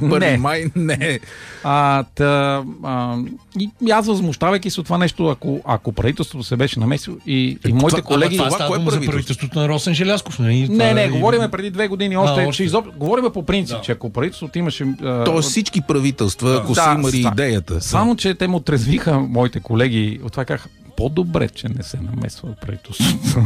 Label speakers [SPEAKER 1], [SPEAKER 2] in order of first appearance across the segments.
[SPEAKER 1] 1 май не.
[SPEAKER 2] И аз възмущавайки се от това нещо, ако правителството се беше намесило и моите колеги...
[SPEAKER 3] Това става дума за правителството на Росен Желязков.
[SPEAKER 2] Не, говориме преди 2 години още. Говориме по принцип, че ако правителството имаше...
[SPEAKER 1] Тоест всички правителства, ако са имали идеята.
[SPEAKER 2] Само, че те му отрезвиха моите колеги от това как по-добре, че не се намесва правителството.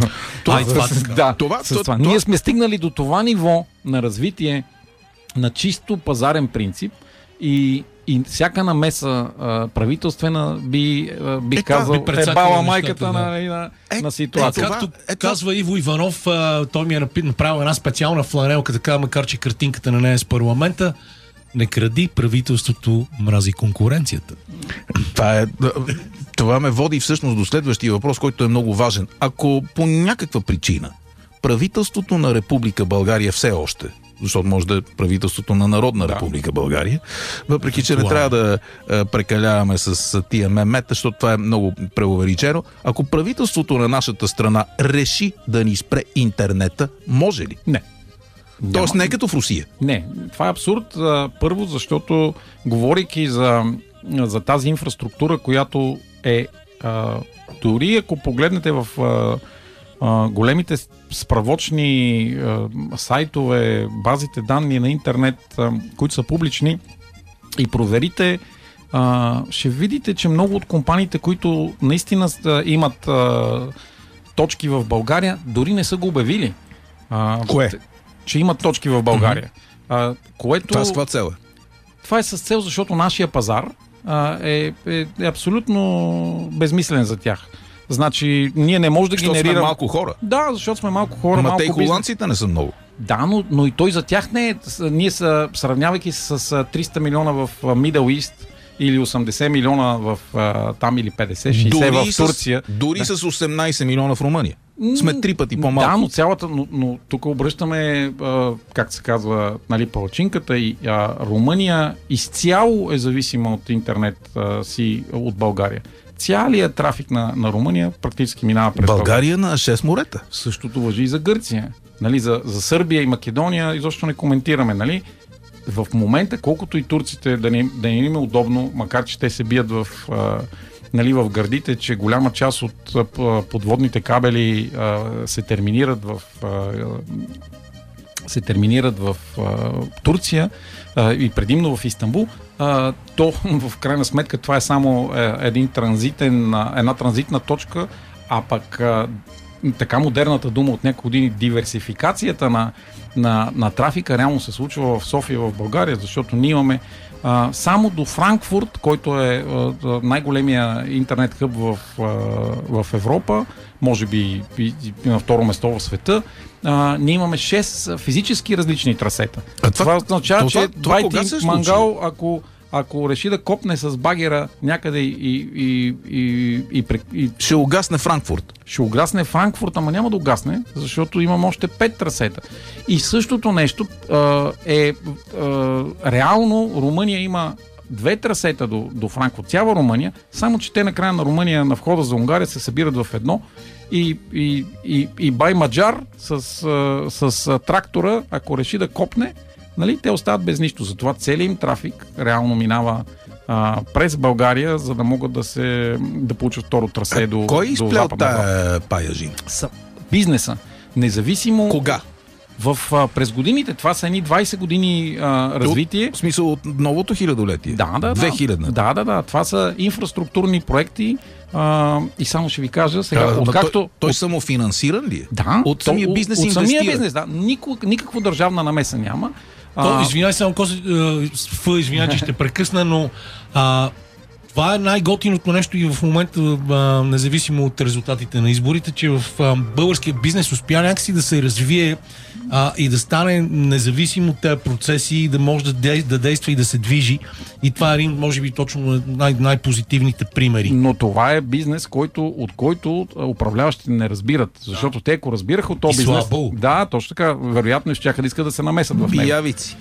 [SPEAKER 2] Ние сме стигнали до това ниво на развитие на чисто пазарен принцип и всяка намеса правителствена би казал бала майката на ситуацията.
[SPEAKER 3] Както казва Иво Иванов, той ми е направил една специална фланелка, така, макар че картинката на нея е с парламента. Не кради, правителството мрази конкуренцията.
[SPEAKER 1] Това ме води всъщност до следващия въпрос, който е много важен. Ако по някаква причина правителството на Република България все още, защото може да е правителството на Народна Република България, въпреки че не трябва да прекаляваме с тия мемета, защото това е много преувеличено. Ако правителството на нашата страна реши да ни спре интернета, може ли?
[SPEAKER 2] Не.
[SPEAKER 1] Тоест не като в Русия.
[SPEAKER 2] Не, това е абсурд. Първо, защото говорейки за тази инфраструктура, която е дори ако погледнете в големите справочни сайтове, базите данни на интернет, които са публични, и проверите, ще видите, че много от компаниите, които наистина имат точки в България, дори не са го обявили.
[SPEAKER 1] Кое?
[SPEAKER 2] Че имат точки в България. Което...
[SPEAKER 1] Това с каква цел е?
[SPEAKER 2] Това е с цел, защото нашия пазар е абсолютно безмислен за тях. Значи, ние не можем да генерираме...
[SPEAKER 1] Защото сме малко хора.
[SPEAKER 2] Да, защото сме малко хора.
[SPEAKER 1] Ама те и холандците не са много.
[SPEAKER 2] Да, но и той за тях не е. Ние сравнявайки с 300 милиона в Middle East или 80 милиона в там или 50-60 в Турция.
[SPEAKER 1] Дори с 18 милиона в Румъния. Сме 3 пъти по-малко.
[SPEAKER 2] Да, но тук обръщаме, как се казва, палачинката, и Румъния изцяло е зависима от интернет от България. Цялият трафик на Румъния практически минава през
[SPEAKER 1] България на 6 морета.
[SPEAKER 2] Същото важи и за Гърция. За Сърбия и Македония изобщо не коментираме. В момента, колкото и турците да не им е удобно, макар че те се бият в гърдите, че голяма част от подводните кабели се терминират в Турция и предимно в Истанбул, то в крайна сметка това е само една транзитна точка, а пък така модерната дума от няколко години, диверсификацията на трафика реално се случва в София, в България, защото ние имаме само до Франкфурт, който е най-големия интернет хъб в Европа, може би на второ место в света, ние имаме 6 физически различни трасета. Това означава, че Вайти Мангал, ако реши да копне с багера някъде и
[SPEAKER 1] ще угасне Франкфурт.
[SPEAKER 2] Ще угасне Франкфурт, ама няма да угасне, защото имам още 5 трасета. И същото нещо реално Румъния има 2 трасета до Франкфурт, цяла Румъния, само че те на края на Румъния, на входа за Унгария, се събират в едно и Бай Маджар с трактора, ако реши да копне, те остават без нищо. Затова целият им трафик реално минава през България, за да могат да получат второ трасе до
[SPEAKER 1] кой изплел тая паяжина?
[SPEAKER 2] Бизнеса. Независимо...
[SPEAKER 1] Кога?
[SPEAKER 2] През годините, това са едни 20 години развитие.
[SPEAKER 1] В смисъл от новото хилядолетие?
[SPEAKER 2] Да.
[SPEAKER 1] 2000.
[SPEAKER 2] Да. Това са инфраструктурни проекти и само ще ви кажа сега,
[SPEAKER 1] той самофинансиран ли е?
[SPEAKER 2] Да.
[SPEAKER 1] От самия бизнес инвестира?
[SPEAKER 2] От самия бизнес, да. Никаква държавна намеса няма.
[SPEAKER 3] Извинявай само, извинявай, че ще прекъсна, но това е най-готиното нещо и в момента, независимо от резултатите на изборите, че в българския бизнес успя някакси да се развие и да стане независим от тези процеси и да може да действа и да се движи. И това е един, може би, точно най-позитивните примери.
[SPEAKER 2] Но това е бизнес, от който управляващите не разбират. Защото те, ако разбираха от този бизнес... Да, точно така. Вероятно ще да искат да се намесат в него.
[SPEAKER 1] Биявици.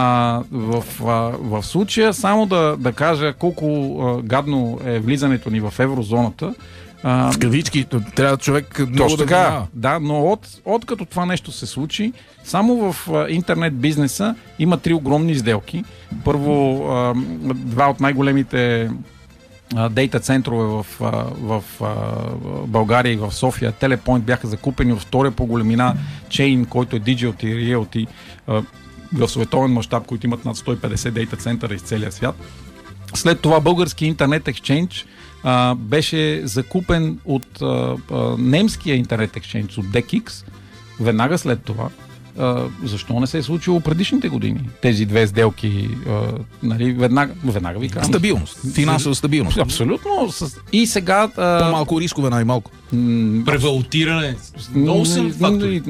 [SPEAKER 2] В случая, само да кажа колко гадно е влизането ни в еврозоната.
[SPEAKER 1] В кавички, трябва човек много да
[SPEAKER 2] така, да, но от като това нещо се случи, само в интернет бизнеса има 3 огромни сделки. Първо, 2 от най-големите дейта центрове в България и в София, Telepoint, бяха закупени от втория по големина чейн, който е Digital и Realty в световен мащаб, които имат над 150 дейта центъра из целия свят. След това български интернет ексчейндж беше закупен от немския интернет ексчейндж, от DKX, веднага след това. Защо не се е случило предишните години? Тези 2 сделки, нали, веднага ви казвам.
[SPEAKER 1] Стабилност, финансова стабилност.
[SPEAKER 2] Абсолютно. И сега...
[SPEAKER 1] По-малко рискове, най-малко.
[SPEAKER 3] Превалутиране. Много са фактори.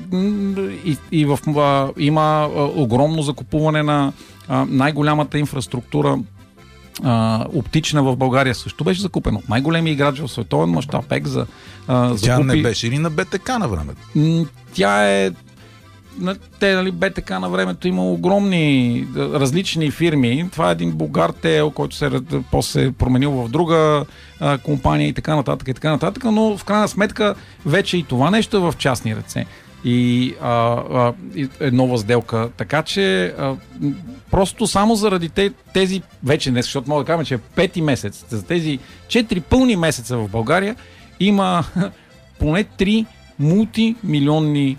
[SPEAKER 2] Има огромно закупуване на най-голямата инфраструктура, оптична в България също беше закупена от най-големия играч в световен мащаб, Екза.
[SPEAKER 1] Тя не беше ли на БТК на времето?
[SPEAKER 2] Тя е... Нали, БТК на времето има огромни различни фирми. Това е един Бугартел, който после е променил в друга компания и така нататък, но в крайна сметка вече и това нещо е в частни ръце. И е нова сделка. Така че просто само заради тези вече днес, защото мога да кажем, че е 5-ти месец, за тези 4 пълни месеца в България има поне 3 мултимилионни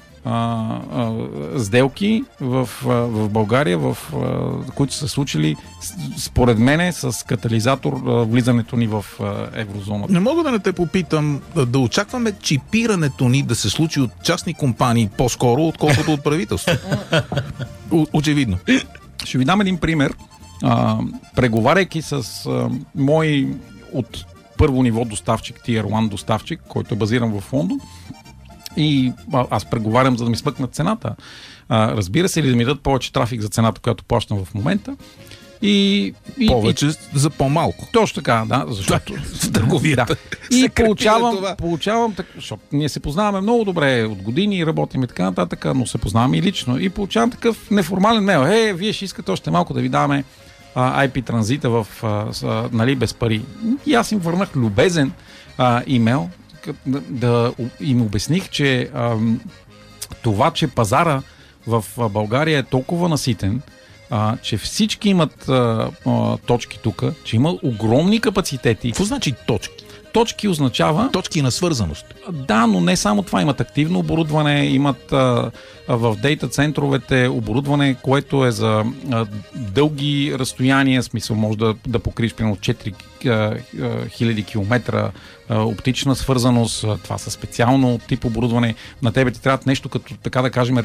[SPEAKER 2] сделки в България, които са случили според мене с катализатор влизането ни в еврозоната.
[SPEAKER 1] Не мога да не те попитам, да очакваме чипирането ни да се случи от частни компании по-скоро, отколкото от правителство. Очевидно.
[SPEAKER 2] Ще ви дам един пример. Преговаряйки с мой от първо ниво доставчик, Tier 1 доставчик, който е базиран в Лондон, и аз преговарям, за да ми смъкнат цената. Разбира се, или да ми дадат повече трафик за цената, която плащам в момента.
[SPEAKER 1] Повече за по-малко.
[SPEAKER 2] Точно така, да, защото
[SPEAKER 1] в търговията.
[SPEAKER 2] Да. И получавам, защото ние се познаваме много добре от години, работим и така нататък, но се познаваме и лично. И получавам такъв неформален мейл. Вие ще искате още малко да ви даваме IP транзита нали, без пари. И аз им върнах любезен имейл, да им обясних, че това, че пазара в България е толкова наситен, че всички имат точки тук, че има огромни капацитети.
[SPEAKER 1] Какво значи точки?
[SPEAKER 2] Точки означава...
[SPEAKER 1] Точки на свързаност.
[SPEAKER 2] Да, но не само това. Имат активно оборудване, имат в дейта центровете оборудване, което е за дълги разстояния, в смисъл може да покриеш примерно 4000 км оптична свързаност. Това са специално тип оборудване. На тебе ти трябва нещо като, така да кажем,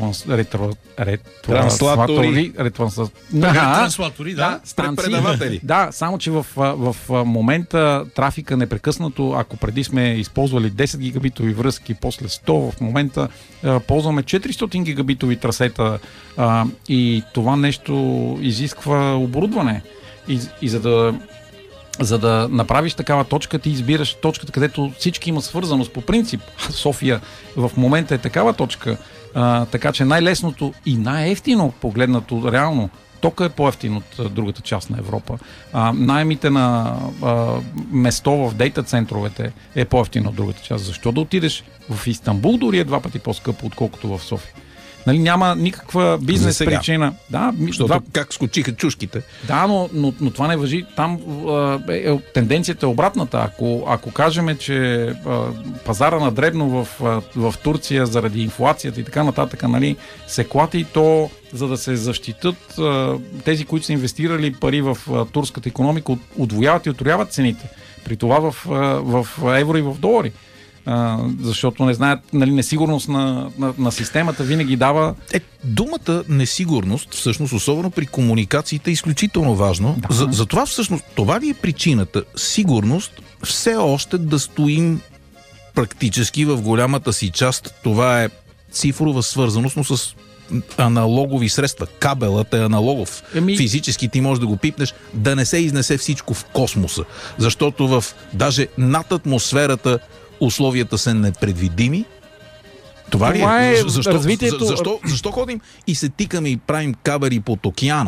[SPEAKER 1] транслатори.
[SPEAKER 3] Транслатори, да.
[SPEAKER 1] Предаватели.
[SPEAKER 2] Да, само че в момента трафика непрекъснато, ако преди сме използвали 10 гигабитови връзки, после 100, в момента ползваме 400 гигабитови трасета и това нещо изисква оборудване. И за да направиш такава точка, ти избираш точката, където всички има свързаност по принцип. София в момента е такава точка, така че най-лесното и най-ефтино погледнато реално, тока е по-ефтин от другата част на Европа. Наемите на место в дейта центровете е по-ефтин от другата част. Защо да отидеш в Истанбул, дори е 2 пъти по-скъпо, отколкото в София? Нали, няма никаква бизнес причина. Да,
[SPEAKER 1] как скочиха чушките.
[SPEAKER 2] Да, но това не важи. Там тенденцията е обратната. Ако кажем, че пазара на дребно в Турция заради инфлацията и така нататък, нали, се клати, то за да се защитат тези, които са инвестирали пари в турската икономика, удвояват и отрояват цените. При това в евро и в долари. Защото не знаят, нали, несигурност на системата винаги дава...
[SPEAKER 1] Думата несигурност, всъщност, особено при комуникациите, е изключително важно. Да. Затова всъщност, това ли е причината? Сигурност все още да стоим практически в голямата си част. Това е цифрова свързаност, но с аналогови средства. Кабелът е аналогов. Физически ти можеш да го пипнеш, да не се изнесе всичко в космоса. Защото даже над атмосферата условията са непредвидими. Това ли е?
[SPEAKER 2] Развитието...
[SPEAKER 1] Защо ходим и се тикаме и правим кабели под океана,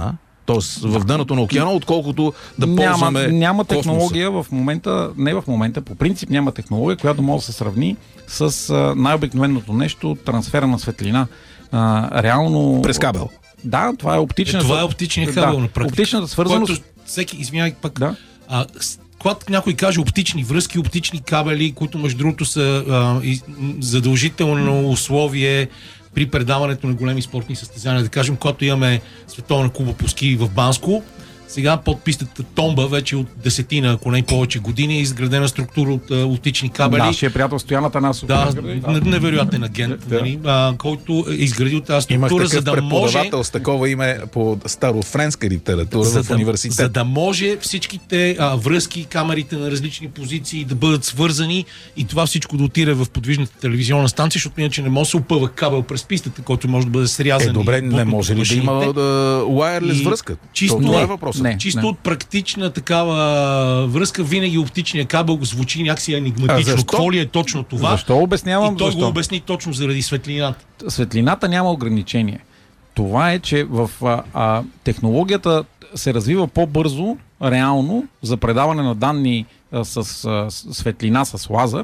[SPEAKER 1] Тоест в дъното на океана, отколкото да ползваме
[SPEAKER 2] Няма
[SPEAKER 1] космоса.
[SPEAKER 2] технология в момента, по принцип няма технология, която може да се сравни с най-обикновеното нещо, трансфера на светлина. Реално...
[SPEAKER 1] През кабел.
[SPEAKER 2] Да, това е оптична...
[SPEAKER 3] Това е оптичният кабел на практика.
[SPEAKER 2] Оптичната свързаност...
[SPEAKER 3] Извинявай пък...
[SPEAKER 2] Да.
[SPEAKER 3] Когато някой каже оптични връзки, оптични кабели, които между другото са задължително условие при предаването на големи спортни състезания, да кажем, когато имаме Световна куба по ски в Банско, сега под пистата Томба вече от десетина, ако не повече години, е изградена структура от оптични кабели.
[SPEAKER 2] Нашия приятел Стоян Атанасов.
[SPEAKER 3] Невероятен агент, който е изградил тази структура,
[SPEAKER 1] за да може... преподавател с такова име по старофренска литература в университет.
[SPEAKER 3] За да може всичките връзки, камерите на различни позиции да бъдат свързани и това всичко да отиде в подвижната телевизионна станция, защото иначе не може да се опъва кабел през пистата, който може да бъде срязан.
[SPEAKER 1] Добре, не може ли да има wireless връзка? Това е въпрос.
[SPEAKER 3] Чисто от практична такава връзка, винаги оптичния кабел звучи някакси енигматично. Какво ли е точно това?
[SPEAKER 2] Защо обяснявам?
[SPEAKER 3] И той го обясни точно заради светлината.
[SPEAKER 2] Светлината няма ограничение. Това е, че в технологията се развива по-бързо, реално, за предаване на данни с светлина, с лазер,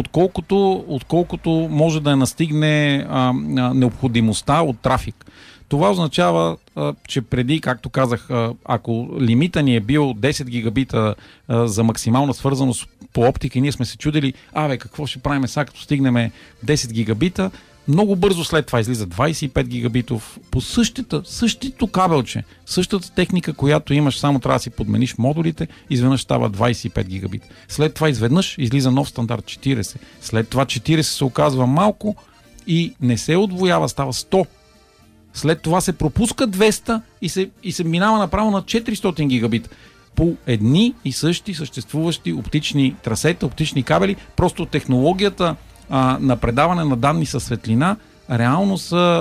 [SPEAKER 2] отколкото може да настигне необходимостта от трафик. Това означава, че преди, както казах, ако лимита ни е бил 10 гигабита за максимална свързаност по оптика, ние сме се чудили, какво ще правим сега, като стигнем 10 гигабита, много бързо след това излиза 25 гигабитов по същото кабелче, същата техника, която имаш, само трябва да си подмениш модулите, изведнъж става 25 гигабита. След това изведнъж излиза нов стандарт 40. След това 40 се оказва малко и не се отвоява, става 100. След това се пропуска 200 и се минава направо на 400 гигабита. По едни и същи съществуващи оптични трасета, оптични кабели, просто технологията на предаване на данни със светлина реално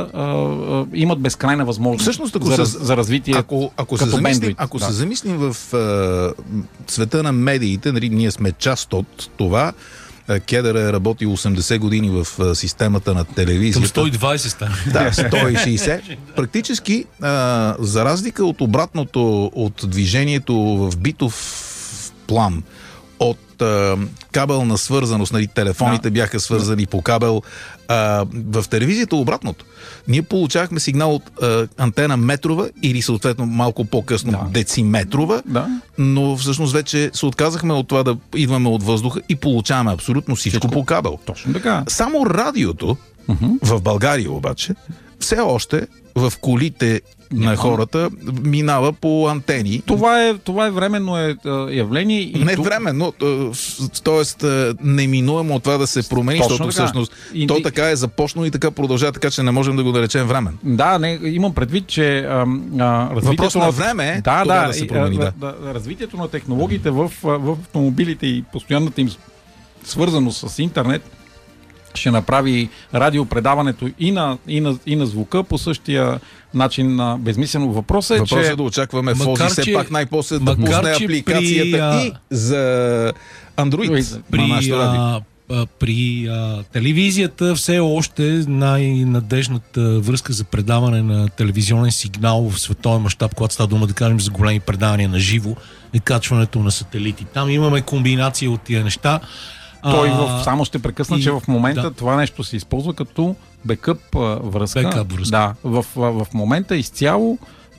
[SPEAKER 2] имат безкрайна възможност.
[SPEAKER 1] Всъщност,
[SPEAKER 2] за развитие.
[SPEAKER 1] Ако се замислим в света на медиите, ние сме част от това. Кедър е работил 80 години в системата на телевизията.
[SPEAKER 3] Към 120 стане.
[SPEAKER 1] Да, 160. Практически, за разлика от обратното, от движението в битов план, от кабелна свързаност, телефоните бяха свързани по кабел, в телевизията обратното. Ние получавахме сигнал от антена метрова или съответно малко по-късно дециметрова, но всъщност вече се отказахме от това да идваме от въздуха и получаваме абсолютно всичко по кабел.
[SPEAKER 2] Точно така.
[SPEAKER 1] Само радиото в България обаче все още в колите на хората минава по антени.
[SPEAKER 2] Това е временно явление.
[SPEAKER 1] Не временно, т.е. неминуемо това да се промени, защото всъщност то така е започнало и така продължава, така че не можем да го наречем времен.
[SPEAKER 2] Да, имам предвид, че
[SPEAKER 1] въпрос на време е да се промени.
[SPEAKER 2] Развитието на технологиите в автомобилите и постоянната им свързаност с интернет ще направи радиопредаването и на звука по същия начин безмислено. Въпросът е да
[SPEAKER 1] очакваме Фози все пак най-после да пусне апликацията и за Android.
[SPEAKER 3] При телевизията все още най-надежната връзка за предаване на телевизионен сигнал в световен мащаб, когато става дума да кажем за големи предавания на живо, е качването на сателити. Там имаме комбинация от тия неща.
[SPEAKER 2] Само ще прекъсна, че в момента това нещо се използва като бекъп връзка. Да, в момента изцяло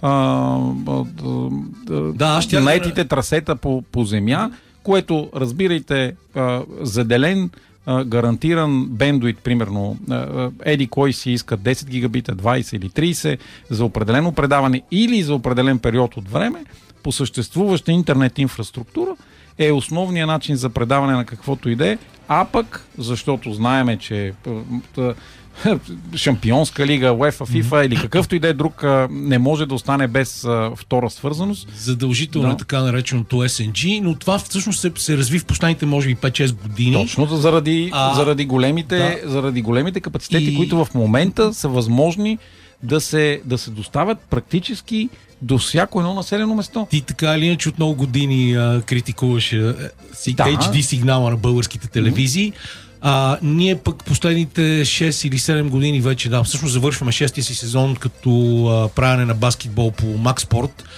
[SPEAKER 2] наетите трасета по земя, което, разбирайте, заделен, гарантиран бендуит, примерно, еди кой си иска 10 гигабита, 20 или 30 за определено предаване или за определен период от време, по съществуваща интернет инфраструктура, е основният начин за предаване на каквото и да е, а пък, защото знаеме, че Шампионска лига, UEFA, FIFA или какъвто и да е друг не може да остане без втора свързаност.
[SPEAKER 3] Задължително е така нареченото SNG, но това всъщност се разви в последните, може би, 5-6 години.
[SPEAKER 2] Точно заради големите капацитети, които в момента са възможни да се доставят практически до всяко едно населено место.
[SPEAKER 3] Ти така или иначе от много години критикуваш HD сигнала на българските телевизии. Ние пък последните 6 или 7 години вече, всъщност завършваме 6-ти си сезон като правене на баскетбол по Макспорт.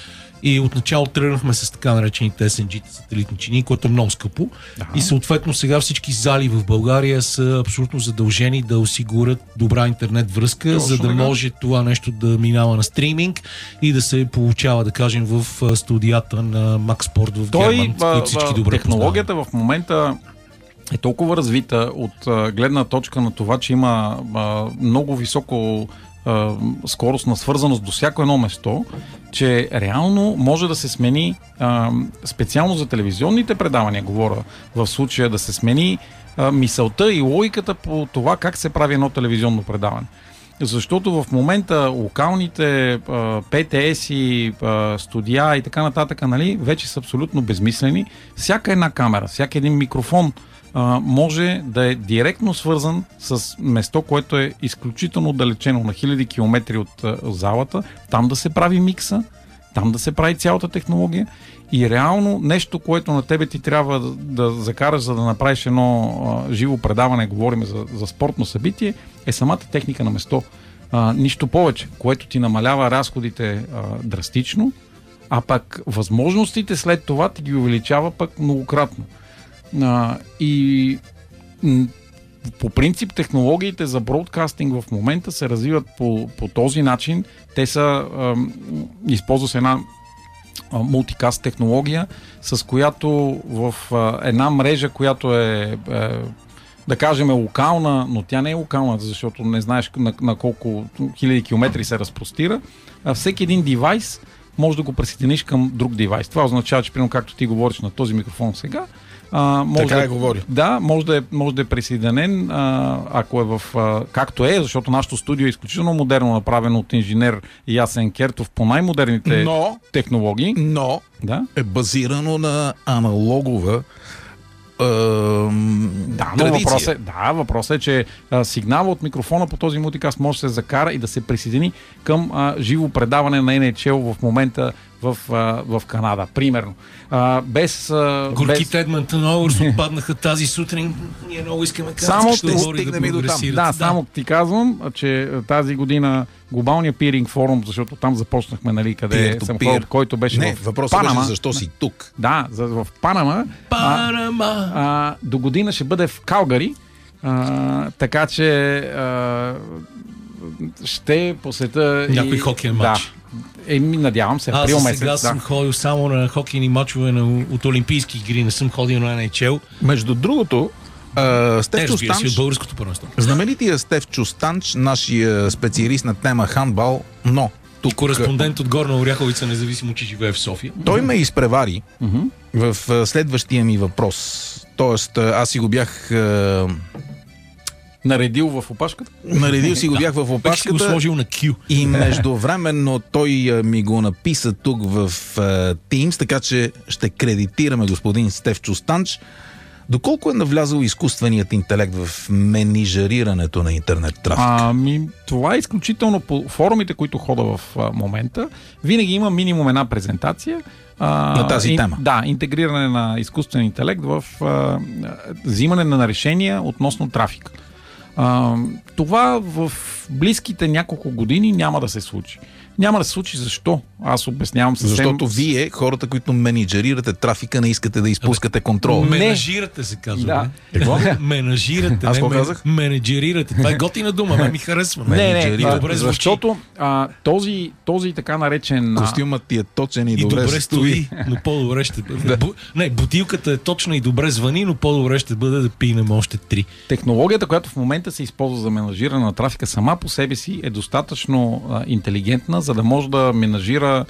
[SPEAKER 3] И отначало тръгнахме с така наречените SNG-та, сателитни чини, което е много скъпо. И съответно сега всички зали в България са абсолютно задължени да осигурят добра интернет връзка, за да може това нещо да минава на стриминг и да се получава, да кажем, в студията на Макс Спорт в Герман, които всички добре
[SPEAKER 2] технологията
[SPEAKER 3] познаваме.
[SPEAKER 2] в момента е толкова развита от гледна точка на това, че има много високо скорост на свързаност до всяко едно место, че реално може да се смени специално за телевизионните предавания, говоря в случая, да се смени мисълта и логиката по това как се прави едно телевизионно предаване. Защото в момента локалните ПТС-и, студия и така нататък, нали, вече са абсолютно безмислени. Всяка една камера, всяка един микрофон може да е директно свързан с место, което е изключително отдалечено на хиляди километри от залата, там да се прави микса, там да се прави цялата технология и реално нещо, което на тебе ти трябва да закараш, за да направиш едно живо предаване, говорим за спортно събитие, е самата техника на место. Нищо повече, което ти намалява разходите драстично, а пък възможностите след това ти ги увеличава пък многократно. И по принцип технологиите за бродкастинг в момента се развиват по този начин. Те са използва се една мултикаст технология, с която в една мрежа, която е да кажем локална, но тя не е локална, защото не знаеш на колко хиляди километри се разпростира. Всеки един девайс може да го присъединиш към друг девайс. Това означава, че примерно както ти говориш на този микрофон сега, може
[SPEAKER 1] така
[SPEAKER 2] да
[SPEAKER 1] говори.
[SPEAKER 2] Да, може да е присъединен, ако е в както е, защото нашето студио е изключително модерно направено от инженер Ясен Кертов по най-модерните технологии.
[SPEAKER 1] Но е базирано на аналогова традиция.
[SPEAKER 2] Въпросът е, че сигнала от микрофона по този мултикаст може да се закара и да се присъедини към живо предаване на NHL в момента в Канада, примерно.
[SPEAKER 3] Горките Едмонтон Oilers отпаднаха тази сутрин. Ние много искаме
[SPEAKER 1] само ще стигнем и до там.
[SPEAKER 2] Да, само ти казвам, че тази година глобалния пиринг форум, защото там започнахме, нали, къде съм ходил, който беше в
[SPEAKER 1] въпросът
[SPEAKER 2] Панама.
[SPEAKER 1] беше защо си тук.
[SPEAKER 2] Да, в Панама. До година ще бъде в Калгари, така че ще посета
[SPEAKER 3] някой хокейен матч.
[SPEAKER 2] Надявам се, април месец.
[SPEAKER 3] Сега съм ходил само на хокейни мачове от Олимпийски игри, не съм ходил на NHL.
[SPEAKER 1] Между другото, Стефчо Станч,
[SPEAKER 3] от българското първенство.
[SPEAKER 1] знаменития Стефчо Станч, нашия специалист на тема хандбал, но тук
[SPEAKER 3] кореспондент от Горна Оряховица, независимо, че живее в София.
[SPEAKER 1] Той ме изпревари в следващия ми въпрос. Тоест, аз си го бях
[SPEAKER 2] наредил в опашката?
[SPEAKER 1] Наредил си го бях в опашката.
[SPEAKER 3] Си го сложил на Q.
[SPEAKER 1] И междувременно той ми го написа тук в Teams, така че ще кредитираме господин Стефчо Станч. Доколко е навлязъл изкуственият интелект в менижерирането на интернет трафик?
[SPEAKER 2] Това е изключително по форумите, които хода в момента. Винаги има минимум една презентация.
[SPEAKER 1] На тази тема.
[SPEAKER 2] Да, интегриране на изкуствен интелект в взимане на решения относно трафик. Това в близките няколко години няма да се случи. Няма да се случи защо? Аз обяснявам съвсем...
[SPEAKER 1] Защото вие, хората, които менеджерирате трафика, не искате да изпускате контрол.
[SPEAKER 3] Менажирате се казва.
[SPEAKER 2] Да.
[SPEAKER 1] Какво?
[SPEAKER 3] Менажирате.
[SPEAKER 1] Аз какво казах?
[SPEAKER 3] Менеджерирате. Това е готина дума, ме ми харесва.
[SPEAKER 2] Не, защото този така наречен...
[SPEAKER 1] Костюмът ти е точен и
[SPEAKER 3] добре стои, но по-добре ще бъде. Не, бутилката е точна и добре звъни, но по-добре ще бъде да пинем още 3.
[SPEAKER 2] Технологията, която в момента се използва за менажиране на трафика, сама по себе си е достатъчно интелигентна, за да може да менажира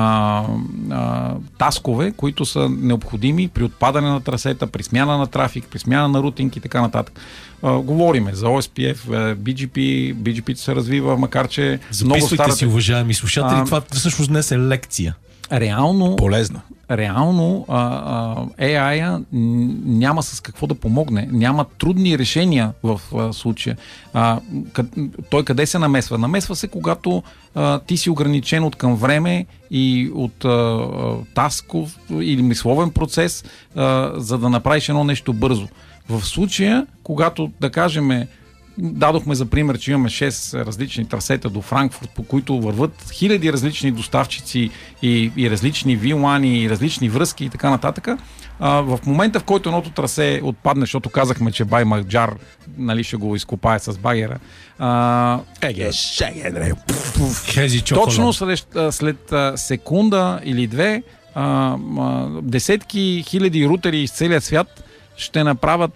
[SPEAKER 2] таскове, които са необходими при отпадане на трасета, при смяна на трафик, при смяна на рутинг и така нататък. Говориме за OSPF, BGP се развива, макар че
[SPEAKER 3] записвайте си, уважаеми слушатели, това всъщност днес е лекция.
[SPEAKER 2] Реално
[SPEAKER 1] полезна.
[SPEAKER 2] Реално AI-а няма с какво да помогне. Няма трудни решения в случая. Той къде се намесва? Намесва се, когато ти си ограничен от към време и от тасков или мисловен процес, за да направиш едно нещо бързо. В случая, когато, да кажем, Дадохме за пример, че имаме 6 различни трасета до Франкфурт, по които върват хиляди различни доставчици и различни вилани, и различни връзки и така нататък. В момента, в който едното трасе отпадне, защото казахме, че Бай Маджар, нали, ще го изкопае с багера. Точно след секунда или две десетки хиляди рутери из целия свят ще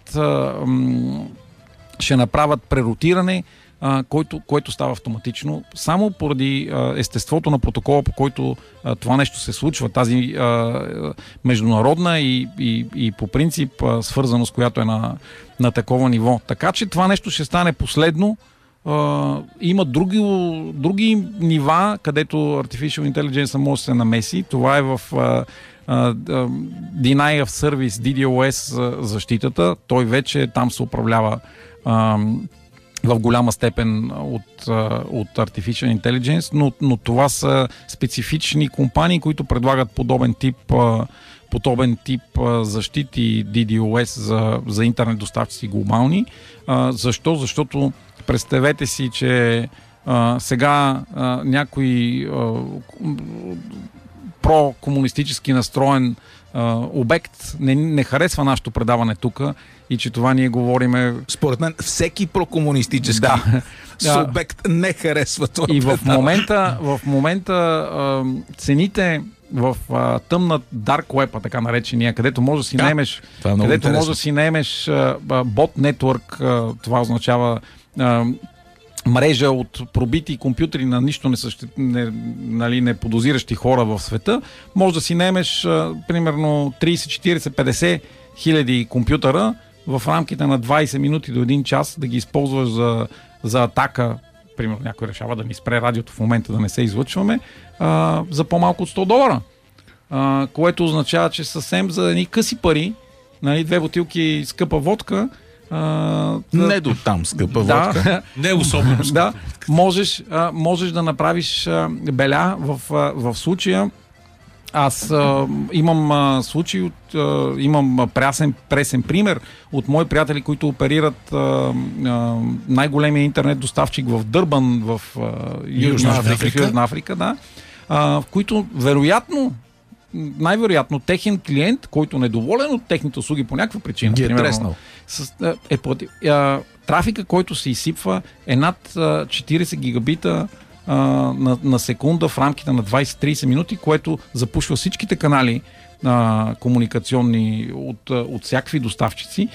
[SPEAKER 2] направят преротиране, което става автоматично, само поради естеството на протокола, по който това нещо се случва, тази международна и по принцип свързаност, която е на такова ниво. Така че това нещо ще стане последно. Има други нива, където Artificial Intelligence може да се намеси. Това е в Deny of Service, DDoS защитата. Той вече там се управлява в голяма степен от Artificial Intelligence, но това са специфични компании, които предлагат подобен тип защити DDoS за интернет доставчици глобални. Защо? Защото представете си, че сега някой про-комунистически настроен обект не харесва нашето предаване тук и че това ние говориме...
[SPEAKER 1] Според мен всеки прокомунистически субект не харесва това.
[SPEAKER 2] И в момента цените в тъмна Dark Web, така наречения, където може да си наемеш бот нетворк, това означава мрежа от пробити компютри на нищо не подозиращи хора в света, може да си наемеш примерно 30, 40, 50 хиляди компютъра в рамките на 20 минути до 1 час да ги използваш за атака. Примерно някой решава да ни спре радиото в момента да не се излъчваме за по-малко от $100. Което означава, че съвсем за едни къси пари, нали, 2 бутилки скъпа водка,
[SPEAKER 1] не до там скъпа водка.
[SPEAKER 3] Не особено скъпа
[SPEAKER 2] водка. Можеш да направиш беля в случая. Аз имам случай имам пресен пример от мои приятели, които оперират най-големия интернет доставчик в Дърбан, в Южна Африка, да, в които най-вероятно техен клиент, който е недоволен от техните услуги по някаква причина,
[SPEAKER 1] треснал.
[SPEAKER 2] Трафика, който се изсипва, е над 40 гигабита на секунда в рамките на 20-30 минути, което запушва всичките канали комуникационни от всякакви доставчици.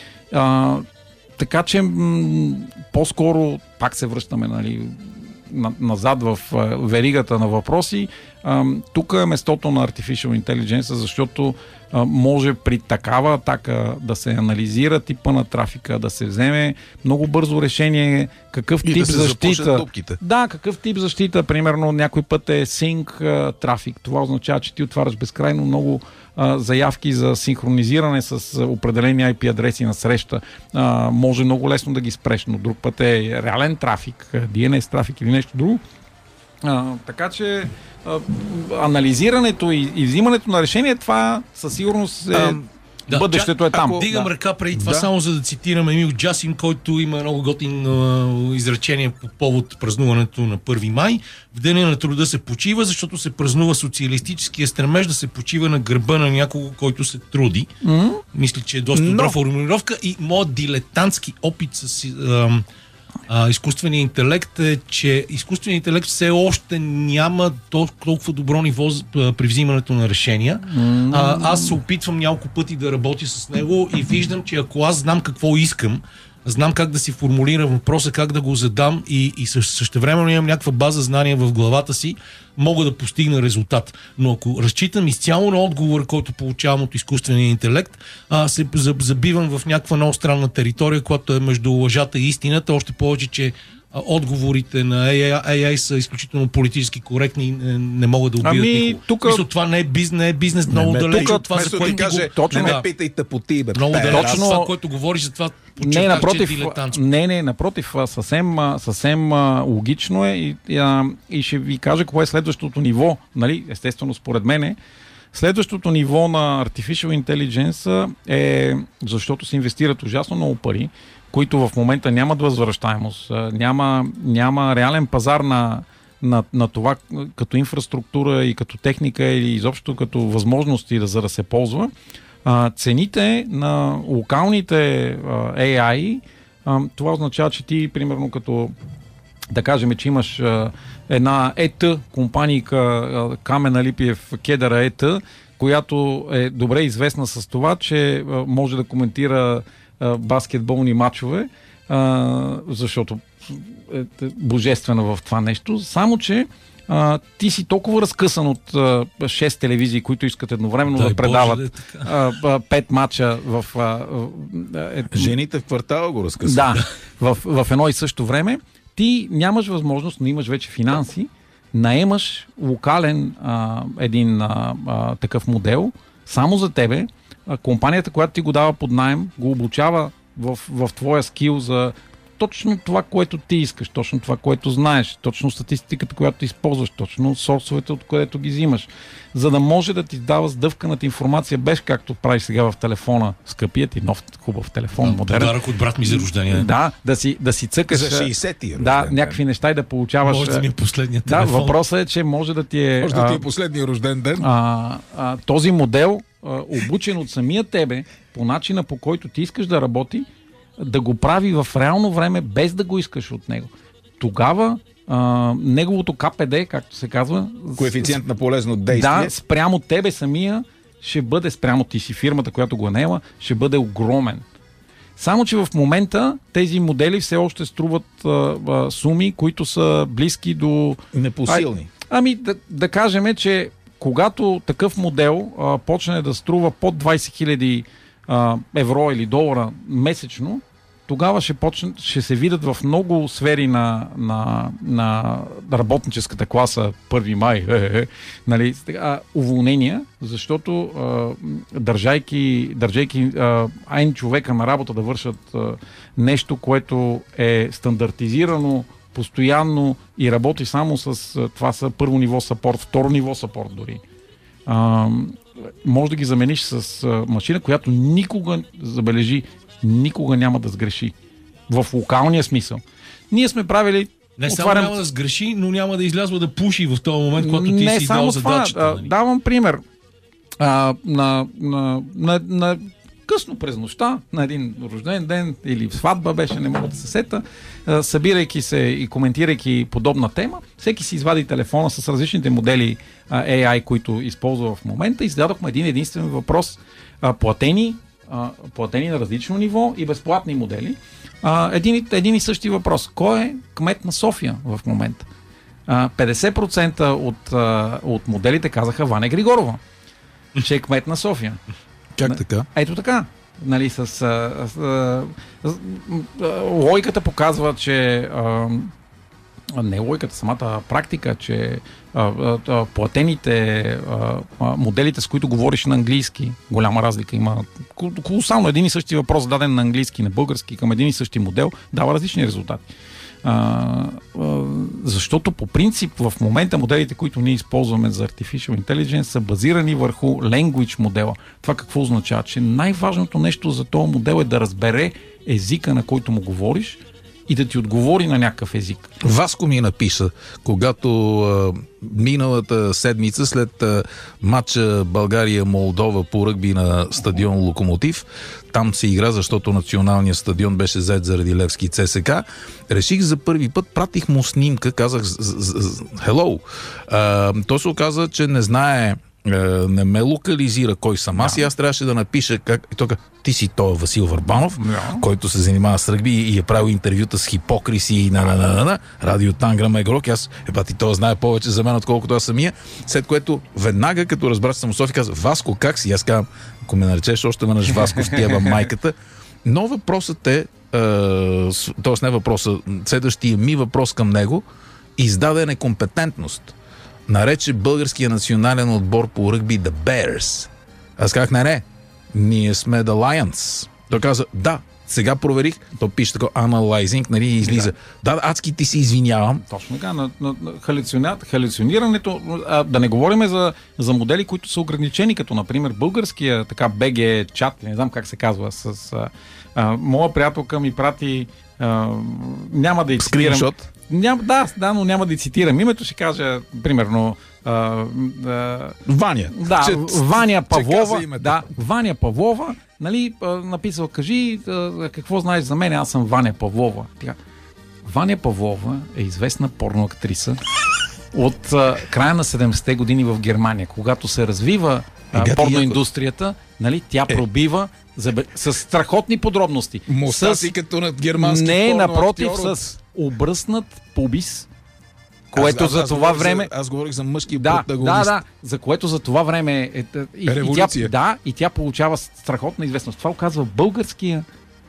[SPEAKER 2] Така че по-скоро пак се връщаме, нали, назад в веригата на въпроси. Тук е местото на Artificial Intelligence, защото може при такава атака да се анализира типа на трафика, да се вземе много бързо решение какъв тип защита. Да, какъв тип защита. Примерно някой път е sync трафик. Това означава, че ти отваряш безкрайно много заявки за синхронизиране с определени IP адреси на среща. Може много лесно да ги спреш, но друг път е реален трафик, DNS трафик или нещо друго. Така че анализирането и взимането на решение, това със сигурност бъдещето е там.
[SPEAKER 3] Дигам ръка преди това, само за да цитирам Емил Джасим, който има много готин изречение по повод празнуването на 1 май. В деня на труда се почива, защото се празнува социалистическия стремеж да се почива на гърба на някого, който се труди. Мисля, че е доста добра формулировка и моят дилетантски опит с изкуствения интелект е, че изкуственият интелект все още няма толкова добро ниво при взимането на решения. Аз се опитвам няколко пъти да работя с него и виждам, че ако аз знам какво искам, знам как да си формулирам въпроса, как да го задам и същевременно имам някаква база знания в главата си, мога да постигна резултат. Но ако разчитам изцяло на отговора, който получавам от изкуствения интелект, се забивам в някаква много странна територия, която е между лъжата и истината, още повече, че отговорите на AI са изключително политически коректни и не могат да убият никого. Мисля, това не е бизнес много далеч от това, за което
[SPEAKER 1] не ме питайте по ти, бе.
[SPEAKER 3] Много далеч от това, което говориш, за това подчертах, че е дилетантско.
[SPEAKER 2] Напротив, съвсем логично е и ще ви кажа какво е следващото ниво. Нали? Естествено, според мене, Следващото ниво на Artificial Intelligence е, защото се инвестират ужасно много пари, които в момента нямат възвръщаемост, няма реален пазар на това като инфраструктура и като техника или изобщо като възможности за да се ползва. Цените на локалните AI, това означава, че ти, примерно, като да кажем, че имаш една ЕТ компанийка Камена Липиев Кедъра ЕТ, която е добре известна с това, че може да коментира баскетболни матчове, защото е божествена в това нещо. Само, че ти си толкова разкъсан от 6 телевизии, които искат едновременно да предават 5 матча в...
[SPEAKER 1] Жените в квартала го разкъсат.
[SPEAKER 2] Да, в едно и също време. Ти нямаш възможност, но имаш вече финанси, наемаш локален един такъв модел, само за тебе. Компанията, която ти го дава под наем, го обучава в твоя скил за точно това, което ти искаш, точно това, което знаеш, точно статистиката, която използваш, точно сорсовете, от където ги взимаш, за да може да ти дава сдъвканата информация, без както правиш сега в телефона, скъпият ти нов хубав телефон, модерен.
[SPEAKER 3] Подарък от брат ми за рождение.
[SPEAKER 2] Да си цъкаш.
[SPEAKER 1] За 60-ти
[SPEAKER 2] Да, някакви неща и да получаваш.
[SPEAKER 3] Може да ми е последният телефон.
[SPEAKER 2] Да, въпросът е, че може да ти е...
[SPEAKER 1] Може да ти е последния рожден ден.
[SPEAKER 2] Този модел, обучен от самия тебе, по начина, по който ти искаш да работи, да го прави в реално време, без да го искаш от него. Тогава неговото КПД, както се казва...
[SPEAKER 1] Коефициент на полезно действие.
[SPEAKER 2] Да, спрямо тебе самия ще бъде, спрямо ти си фирмата, която го наема, ще бъде огромен. Само, че в момента тези модели все още струват суми, които са близки до...
[SPEAKER 1] Непосилни.
[SPEAKER 2] Да кажем, че когато такъв модел почне да струва под 20 000 евро или долара месечно, тогава ще се видят в много сфери на работническата класа 1 май нали, уволнения, защото държайки айн човека на работа да вършат нещо, което е стандартизирано постоянно и работи само с това са първо ниво сапорт, второ ниво сапорт дори. Може да ги замениш с машина, която никога, забележи, никога няма да сгреши. В локалния смисъл. Ние сме правили...
[SPEAKER 3] Не само няма да сгреши, но няма да излязва да пуши в този момент, когато ти си дал задачата.
[SPEAKER 2] Давам пример. На късно през нощта, на един рожден ден или сватба беше, не мога да се сета, събирайки се и коментирайки подобна тема, всеки си извади телефона с различните модели AI, които използва в момента и зададохме един единствен въпрос. Платени на различно ниво и безплатни модели. Един и същи въпрос. Кой е кмет на София в момента? 50% от моделите казаха Ваня Григорова, че е кмет на София.
[SPEAKER 1] Как така?
[SPEAKER 2] Ето така. Нали, логиката показва, че не логиката, самата практика, че платените моделите, с които говориш на английски, голяма разлика има. Колосално един и същи въпрос, даден на английски, на български, към един и същи модел, дава различни резултати. Защото по принцип в момента моделите, които ние използваме за Artificial Intelligence, са базирани върху language модела. Това какво означава? Че най-важното нещо за този модел е да разбере езика, на който му говориш и да ти отговори на някакъв език.
[SPEAKER 1] Васко ми написа, когато миналата седмица след матча България-Молдова по ръгби на стадион Локомотив, там се игра, защото националният стадион беше зает заради Левски ЦСК, реших за първи път, пратих му снимка, казах hello. Той се оказа, че не знае, не ме локализира кой съм аз и аз трябваше да напиша и той каза, ти си той Васил Върбанов, който се занимава с ръгби и е правил интервюта с Хипокриси и Радио Тангра Мегрок. Аз, ти той знае повече за мен, отколкото аз самия. След което веднага, като разбра, че съм София, каза, Васко, как си? Аз казвам, ако ме наречеш още веднъж Васко, в тия майката. Но въпросът е, т.е. не въпросът, следващия ми въпрос към него, издаде некомпетентност. Нарече българския национален отбор по ръгби The Bears. Аз казах, не, ние сме The Lions. Той каза, да, Сега проверих, то пише така analyzing, нали, излиза. Да, адски ти се извинявам.
[SPEAKER 2] Точно така. На халюцинирането, да не говорим за модели, които са ограничени, като например българския така BG чат, не знам как се казва, с моя приятелка ми прати, няма да и цитирам.
[SPEAKER 1] Скриншот?
[SPEAKER 2] Да, но няма да и цитирам името, ще кажа, примерно,
[SPEAKER 1] Ваня.
[SPEAKER 2] Да, Ваня Павлова.
[SPEAKER 1] Да,
[SPEAKER 2] Ваня Павлова, нали, написал, кажи какво знаеш за мен, аз съм Ваня Павлова. Тя, Ваня Павлова е известна порноактриса от края на 70-те години в Германия, когато се развива порноиндустрията, нали, тя пробива с страхотни подробности.
[SPEAKER 1] Моста си като на германски
[SPEAKER 2] не, напротив, с обръснат пубис, което за това време...
[SPEAKER 1] Аз говорих за мъжки протагонист.
[SPEAKER 2] Да, за което за това време е
[SPEAKER 1] революция.
[SPEAKER 2] И тя получава страхотна известност. Това оказва българския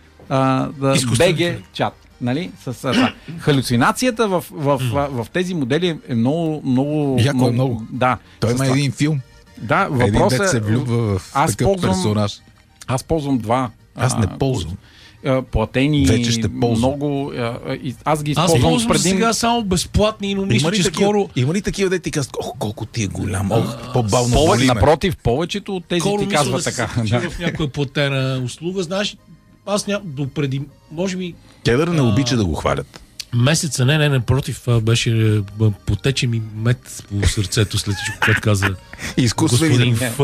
[SPEAKER 2] BG чат. Нали? Халюцинацията в тези модели е много...
[SPEAKER 1] Яко много.
[SPEAKER 2] Да.
[SPEAKER 1] Той има един филм.
[SPEAKER 2] Да, въпросът
[SPEAKER 1] един се влюбва в такъв персонаж.
[SPEAKER 2] Аз ползвам два.
[SPEAKER 1] Аз не ползвам.
[SPEAKER 2] Платени.
[SPEAKER 1] Вече ще ползвам.
[SPEAKER 2] Много. Аз ги използвам.
[SPEAKER 3] Аз ползвам сега само безплатни, но мисля, че скоро...
[SPEAKER 1] Има ли такива, де ти казват, колко ти е голям, по-бавно боли ме.
[SPEAKER 2] Напротив, повечето от тези ти казват така.
[SPEAKER 3] В някоя платена услуга, знаеш, аз допреди, може би...
[SPEAKER 1] Кедър не обича да го хвалят.
[SPEAKER 3] Месеца, не, напротив, беше потече ми мед по сърцето след всичко, което каза господин Ф.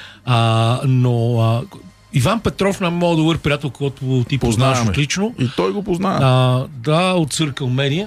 [SPEAKER 3] Но Иван Петров нам много добър приятел, който ти познаваш отлично.
[SPEAKER 1] И той го познава.
[SPEAKER 3] Да, от Circle Media.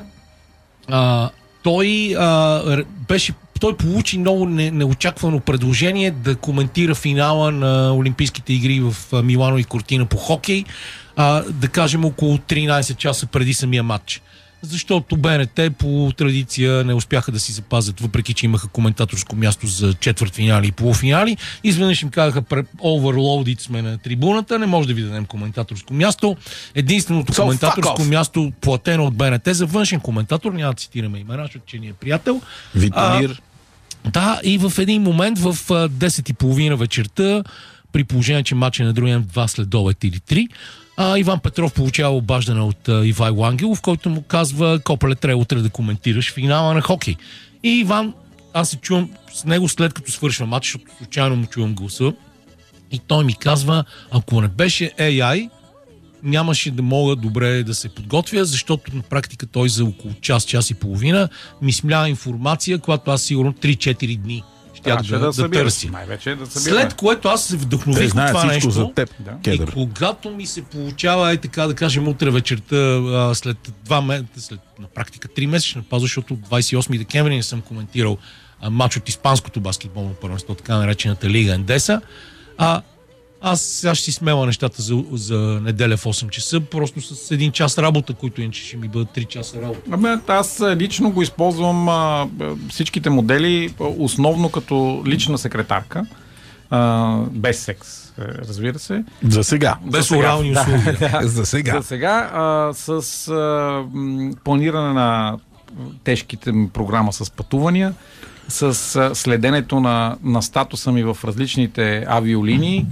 [SPEAKER 3] Той получи много неочаквано предложение да коментира финала на Олимпийските игри в Милано и Кортина по хокей, да кажем около 13 часа преди самия матч. Защото БНТ по традиция не успяха да си запазят, въпреки че имаха коментаторско място за четвъртфинали и полуфинали. Изведнъж им казаха, overloaded сме на трибуната, не може да ви дадем коментаторско място. Единственото коментаторско място, платено от БНТ за външен коментатор, няма да цитираме имена, защото че ни е приятел.
[SPEAKER 1] Витомир.
[SPEAKER 3] Да, и в един момент в 10:30 вечерта, при положение, че матч е на другия 2 след обед или 3, Иван Петров получава обаждане от Ивайло Ангелов, който му казва: Копале, трябва утре да коментираш финала на хокей. И Иван, аз се чувам с него след като свършва матч, защото случайно му чувам гласа, и той ми казва: ако не беше AI, нямаше да мога добре да се подготвя, защото на практика той за около час и половина ми смля информация, която аз сигурно 3-4 дни да търси. След което аз се вдъхнових от това нещо.
[SPEAKER 1] За теб,
[SPEAKER 3] и когато ми се получава, така да кажем, утре вечерта, след 2 месеца, след на практика 3 месечна пауза, защото 28 декември не съм коментирал матч от испанското баскетболно първенство, така наречената Лига Ендеса. Аз сега ще си смела нещата за неделя в 8 часа, просто с 1 час работа, които иначе ще ми бъдат 3 часа работа.
[SPEAKER 2] Аз лично го използвам всичките модели, основно като лична секретарка, без секс, разбира се.
[SPEAKER 1] За сега.
[SPEAKER 3] Без орални услуги.
[SPEAKER 1] За сега.
[SPEAKER 2] За сега, с планиране на тежките програма с пътувания, с следенето на статуса ми в различните авиолинии,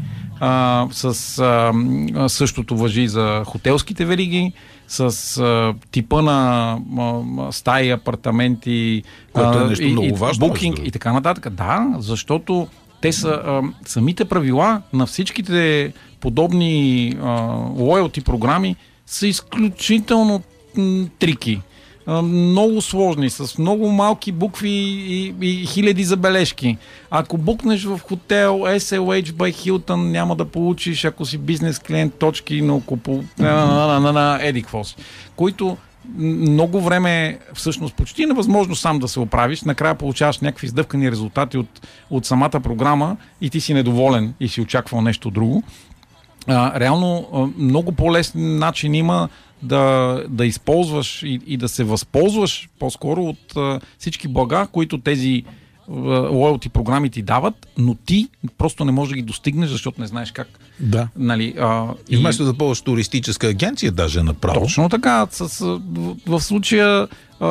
[SPEAKER 2] същото важи за хотелските вериги, с типа на стаи, апартаменти,
[SPEAKER 1] много важно,
[SPEAKER 2] букинг и така нататък. Да, защото те са самите правила на всичките подобни лоялти програми са изключително трики. Много сложни, с много малки букви и хиляди забележки. Ако букнеш в хотел SLH by Hilton, няма да получиш, ако си бизнес клиент, точки на около едиквос, които много време, всъщност почти невъзможно сам да се оправиш. Накрая получаваш някакви издъвкани резултати от самата програма и ти си недоволен и си очаквал нещо друго. Реално много по-лесен начин има да използваш и да се възползваш по-скоро от всички блага, които тези лоялти програми ти дават, но ти просто не можеш да ги достигнеш, защото не знаеш как.
[SPEAKER 1] Да.
[SPEAKER 2] Нали,
[SPEAKER 1] и вместо да ползваш туристическа агенция, даже направо.
[SPEAKER 2] Точно така. В случая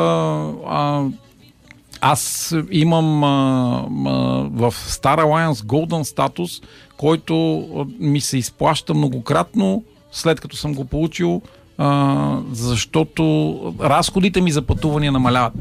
[SPEAKER 2] аз имам в Star Alliance Golden статус, който ми се изплаща многократно след като съм го получил, защото разходите ми за пътувания намаляват.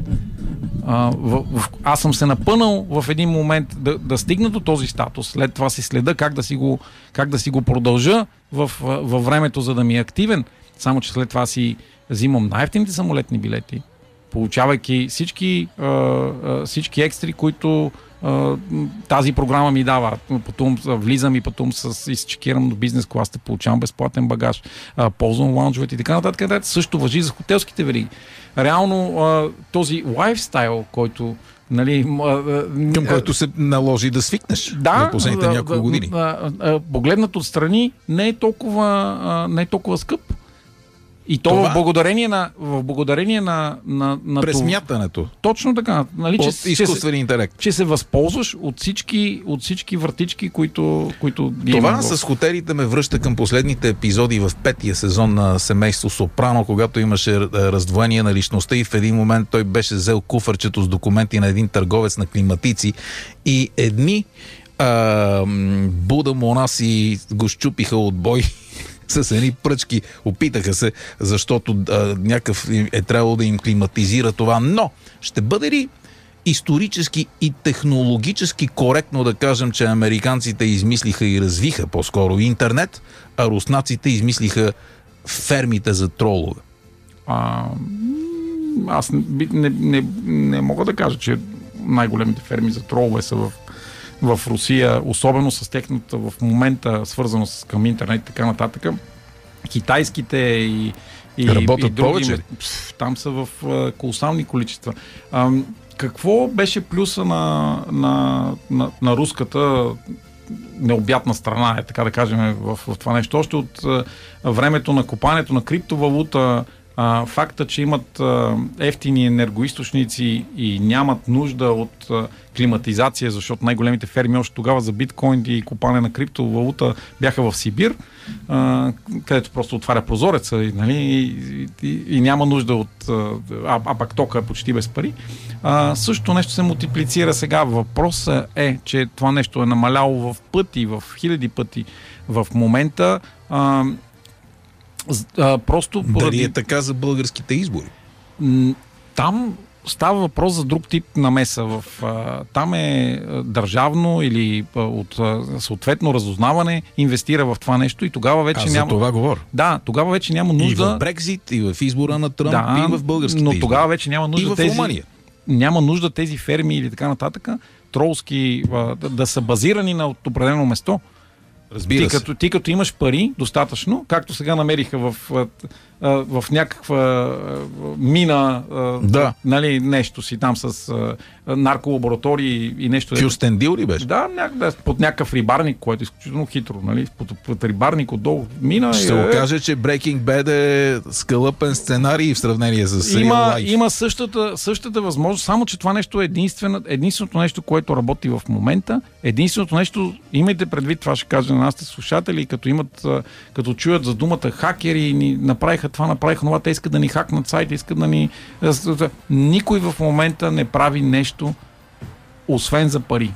[SPEAKER 2] Аз съм се напънал в един момент да стигна до този статус, след това си следа как да си го продължа във времето, за да ми е активен, само че след това си взимам най-евтините самолетни билети, получавайки всички екстри, които тази програма ми дава. Потом влизам и потом изчекирам до бизнес класата, получавам безплатен багаж, ползвам лаунджовете и така нататък. Също важи за хотелските вериги. Реално този лайфстайл, който
[SPEAKER 1] към който се наложи да свикнеш в последните няколко години.
[SPEAKER 2] Погледнат отстрани не е толкова скъп. И то в благодарение на
[SPEAKER 1] пресмятането.
[SPEAKER 2] Точно така. Нали,
[SPEAKER 1] от изкуствен интелект.
[SPEAKER 2] Че се възползваш от всички вратички, които
[SPEAKER 1] това с хотелите ме връща към последните епизоди в 5-тия сезон на Семейство Сопрано, когато имаше раздвоение на личността и в един момент той беше взел куфърчето с документи на един търговец на климатици и едни Буда монаси го щупиха от бой с едни пръчки, опитаха се, защото някакъв е трябвало да им климатизира това. Но ще бъде ли исторически и технологически коректно да кажем, че американците измислиха и развиха по-скоро интернет, а руснаците измислиха фермите за тролове?
[SPEAKER 2] Аз не мога да кажа, че най-големите ферми за тролове са в Русия, особено с техната в момента свързано към интернет и така нататък. Китайските и
[SPEAKER 1] работят
[SPEAKER 2] други,
[SPEAKER 1] повече.
[SPEAKER 2] Там са в колосални количества. Какво беше плюса на руската необятна страна, е така да кажем, в това нещо? Още от времето на копането на криптовалута, факта, че имат ефтини енергоизточници и нямат нужда от климатизация, защото най-големите ферми още тогава за биткоин и копане на криптовалута бяха в Сибир, където просто отваря прозореца, нали, и няма нужда от... пак тока е почти без пари. Също нещо се мултиплицира сега. Въпросът е, че това нещо е намаляло в пъти, в хиляди пъти в момента. Просто
[SPEAKER 1] Дали е така за българските избори?
[SPEAKER 2] Там става въпрос за друг тип намеса. Там е държавно или от съответно разузнаване инвестира в това нещо и тогава вече няма...
[SPEAKER 1] За това говоря.
[SPEAKER 2] Да, тогава вече няма нужда...
[SPEAKER 1] И в Брекзит, и в избора на Тръмп, и в българските избори.
[SPEAKER 2] Но тогава вече няма нужда
[SPEAKER 1] и в Румъния.
[SPEAKER 2] Няма нужда тези ферми или така нататък тролски да са базирани на определено место.
[SPEAKER 1] Разбира се.
[SPEAKER 2] Ти като имаш пари достатъчно, както сега намериха в някаква мина, нали, нещо си там с нарколаборатории и нещо.
[SPEAKER 1] Кюстендил ли беше?
[SPEAKER 2] Да, под някакъв рибарник, което е изключително хитро. Нали, под рибарник отдолу мина.
[SPEAKER 1] Ще го кажа, че Breaking Bad е скалъпен сценарий в сравнение с Real Life.
[SPEAKER 2] Има същата възможност, само че това нещо е единственото нещо, което работи в момента. Единственото нещо, имайте предвид, това ще кажа на нашите слушатели, като чуят за думата хакери, ни направиха това, те искат да ни хакнат сайта, искат да ни... Никой в момента не прави нещо, освен за пари.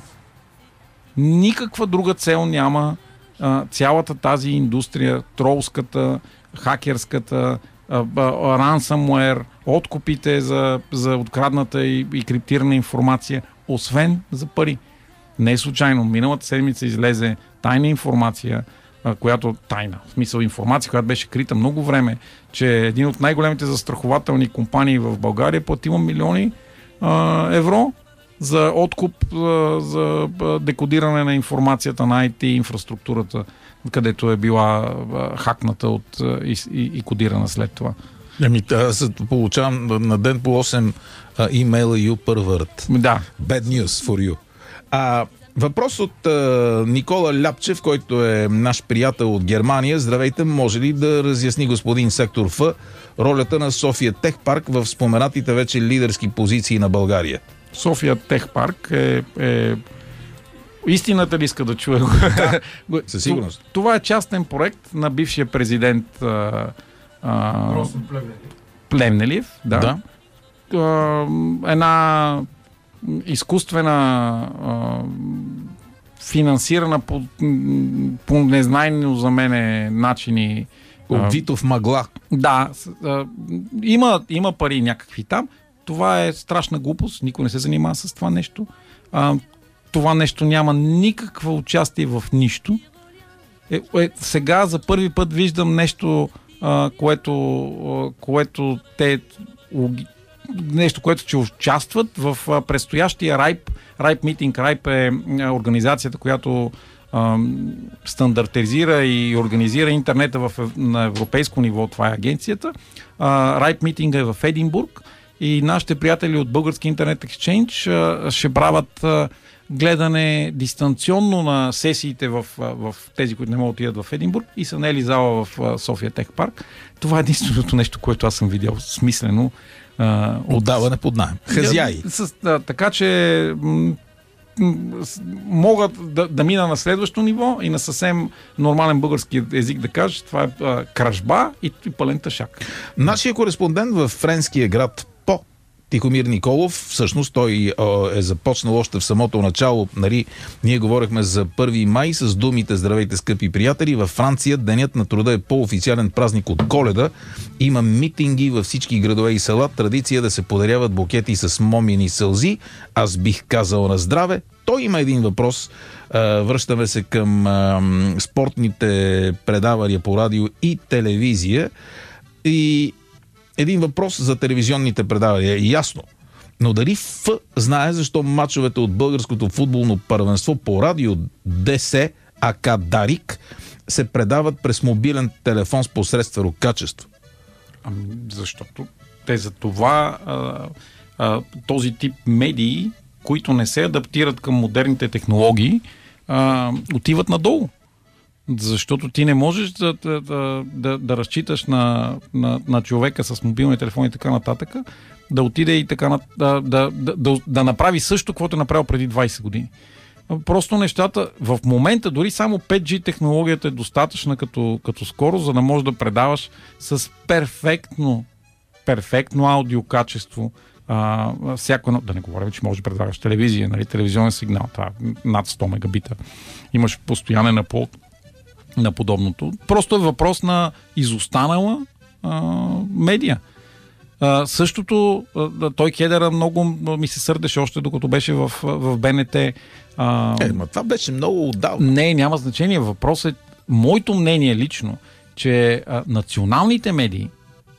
[SPEAKER 2] Никаква друга цел няма цялата тази индустрия, тролската, хакерската, ransomware, откупите за открадната и криптирана информация, освен за пари. Не е случайно. Миналата седмица излезе тайна информация, която тайна, в смисъл информация, която беше крита много време, че един от най-големите застрахователни компании в България платила милиони евро за откуп, за декодиране на информацията на IT инфраструктурата, където е била хакната и кодирана след това.
[SPEAKER 1] Аз получавам на ден по 8 имейла you pervert.
[SPEAKER 2] Да.
[SPEAKER 1] Bad news for you. Въпрос от Никола Ляпчев, който е наш приятел от Германия. Здравейте, може ли да разясни господин сектор Ф ролята на София Тех Парк в споменатите вече лидерски позиции на България?
[SPEAKER 2] София Тех Парк е... Истината ли иска да чуя?
[SPEAKER 1] Да, със сигурност.
[SPEAKER 2] Това е частен проект на бившия президент Плевнелиев. Да. Една изкуствена финансирана по незнайно за мене начини
[SPEAKER 1] Обвито в мъгла.
[SPEAKER 2] Да, има пари някакви там. Това е страшна глупост. Никой не се занимава с това нещо. Това нещо няма никакво участие в нищо. Сега за първи път виждам нещо, което те нещо, което ще участват в предстоящия RIPE. RIPE Meeting. RIPE е организацията, която стандартизира и организира интернета на европейско ниво. Това е агенцията. RIPE Meeting е в Единбург и нашите приятели от Български интернет екшенж ще правят гледане дистанционно на сесиите в тези, които не могат да отидат в Единбург и са наели зала в София Тех Парк. Това е единственото нещо, което аз съм видял смислено.
[SPEAKER 1] Отдаване под наем. Хазяи.
[SPEAKER 2] Така че могат да мина на следващо ниво и на съвсем нормален български език да кажа, това е кражба и пълен тъшак.
[SPEAKER 1] Нашия кореспондент в френския град Тихомир Николов, всъщност той е започнал още в самото начало. Нали, ние говорихме за 1 май с думите "Здравейте, скъпи приятели". Във Франция Денят на труда е по-официален празник от Коледа. Има митинги във всички градове и села. Традиция да се подаряват букети с момини сълзи. Аз бих казал на здраве. Той има един въпрос. Връщаме се към спортните предавания по радио и телевизия. И един въпрос за телевизионните предавания. Ясно. Но дали знае защо мачовете от българското футболно първенство по радио ДС АК Дарик се предават през мобилен телефон с посредствено качество?
[SPEAKER 2] Защото те за това този тип медии, които не се адаптират към модерните технологии, отиват надолу. Защото ти не можеш да разчиташ на човека с мобилни телефони и така нататък, да отиде и така да направи също, каквото е направил преди 20 години. Просто нещата, в момента дори само 5G технологията е достатъчна като скорост, за да можеш да предаваш с перфектно аудиокачество. Всяко, да не говорим, че можеш да предаваш телевизия, нали, телевизионен сигнал, това над 100 мегабита. Имаш постоянен аплод на подобното. Просто е въпрос на изостанала медия. Същото, той Кедъра много ми се сърдеше още докато беше в БНТ.
[SPEAKER 1] Това беше много отдавна.
[SPEAKER 2] Не, няма значение. Въпросът е, моето мнение лично, че националните медии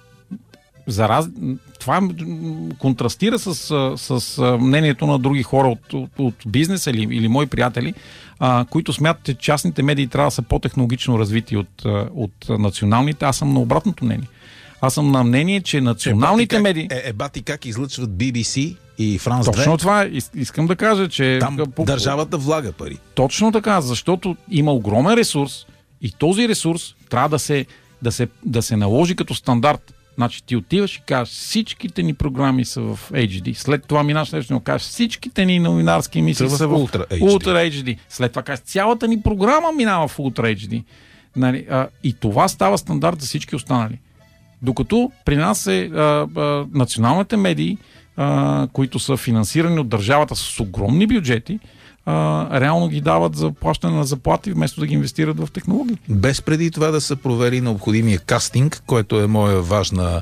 [SPEAKER 2] това контрастира с мнението на други хора от бизнеса или мои приятели, които смятат, че частните медии трябва да са по-технологично развити от националните. Аз съм на обратното мнение. Аз съм на мнение, че националните медии...
[SPEAKER 1] Бати как излъчват BBC и Франс 2?
[SPEAKER 2] Точно това искам да кажа, че...
[SPEAKER 1] Там държавата влага пари.
[SPEAKER 2] Точно така, защото има огромен ресурс и този ресурс трябва да се наложи като стандарт. Значи ти отиваш и кажеш, всичките ни програми са в HD. След това минаш нещо и кажеш, всичките ни новинарски емисии са в Ultra HD. След това кажеш, цялата ни програма минава в Ultra HD. Нали? И това става стандарт за всички останали. Докато при нас националните медии, които са финансирани от държавата с огромни бюджети, реално ги дават за плащане на заплати, вместо да ги инвестират в технологии.
[SPEAKER 1] Без преди това да се провери необходимия кастинг, което е моя важна,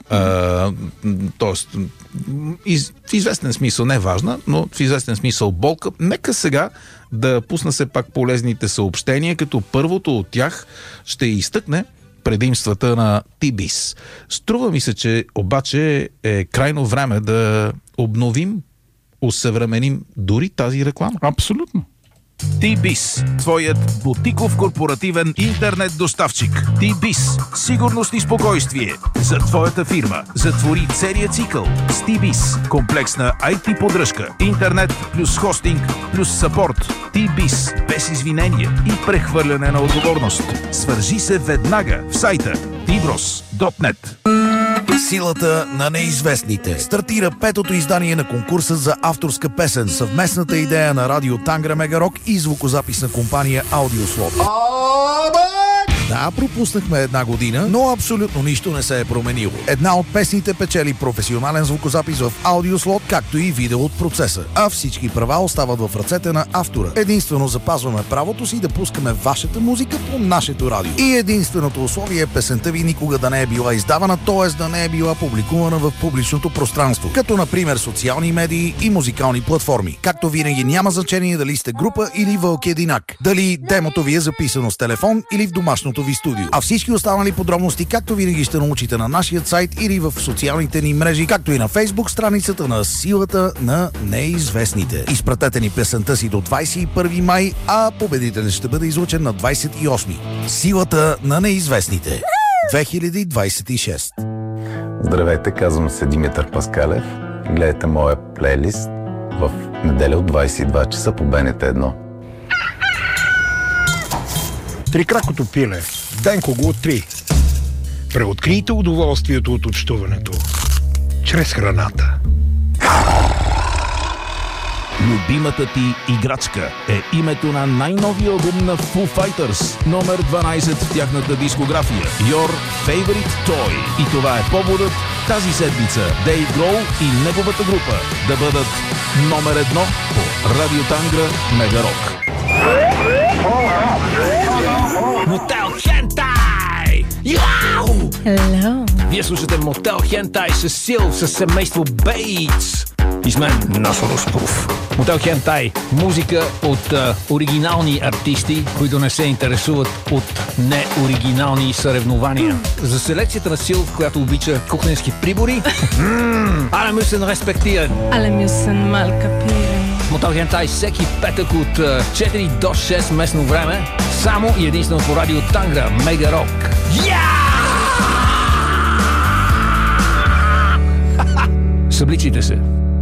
[SPEAKER 1] т.е. в известен смисъл не важна, но в известен смисъл болка. Нека сега да пусна се пак полезните съобщения, като първото от тях ще изтъкне предимствата на T-Biz. Струва ми се, че обаче е крайно време да обновим, усъвременим дори тази реклама.
[SPEAKER 2] Абсолютно.
[SPEAKER 4] T-Biz, твоят бутиков корпоративен интернет доставчик. T-Biz, сигурност и спокойствие за твоята фирма. Затвори целият цикъл с T-Biz. Комплексна IT поддръжка, интернет плюс хостинг плюс съпорт. T-Biz, без извинение и прехвърляне на отговорност. Свържи се веднага в сайта tbros.net.
[SPEAKER 5] Силата на неизвестните. Стартира 5-то издание на конкурса за авторска песен. Съвместната идея на радио Тангра Мегарок и звукозаписна компания Аудиослот. Да, пропуснахме една година, но абсолютно нищо не се е променило. Една от песните печели професионален звукозапис в аудиослот, както и видео от процеса. А всички права остават в ръцете на автора. Единствено запазваме правото си да пускаме вашата музика по нашето радио. И единственото условие е песента ви никога да не е била издавана, т.е. да не е била публикувана в публичното пространство, като например социални медии и музикални платформи. Както винаги няма значение дали сте група или вълк единак, дали демото ви е записано с телефон или в домашното ви студио. А всички останали подробности, както винаги, ще научите на нашия сайт или в социалните ни мрежи, както и на Facebook страницата на Силата на неизвестните. Изпратете ни песента си до 21 май, а победителят ще бъде излучен на 28. Силата на неизвестните 2026.
[SPEAKER 6] Здравейте, казвам се Димитър Паскалев. Гледайте моя плейлист в неделя от 22 часа по БНТ 1.
[SPEAKER 7] Трикракото пиле. Денко го откри. Преоткрийте удоволствието от общуването чрез храната.
[SPEAKER 4] Любимата ти играчка е името на най-новия албум на Foo Fighters, номер 12 в тяхната дискография, Your Favorite Toy. И това е поводът тази седмица Дейв Гроул и неговата група да бъдат номер 1 по Радио Тангра Мегарок.
[SPEAKER 8] Мотел Хентай! Яу!
[SPEAKER 9] Hello.
[SPEAKER 8] Вие слушате Мотел Хентай с Сил, с семейство Бейтс. И с мен Насо Роспов. Мотел Хентай. Музика от оригинални артисти, които не се интересуват от неоригинални съревнования. За селекцията на Сил, която обича кухненски прибори. Alle müssen respektieren.
[SPEAKER 9] Alle müssen mal kapieren.
[SPEAKER 8] Мотел Хентай всеки петък от 4 до 6 местно време. Само и единствено по Радио Тангра Мегарок. Събличите се.